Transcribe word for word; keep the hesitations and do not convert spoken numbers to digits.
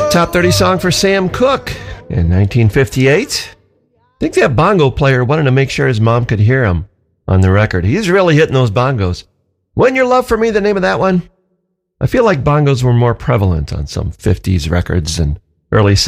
Top thirty song for Sam Cooke in nineteen fifty-eight. I think that bongo player wanted to make sure his mom could hear him on the record. He's really hitting those bongos. When Your Love for Me, the name of that one? I feel like bongos were more prevalent on some fifties records and early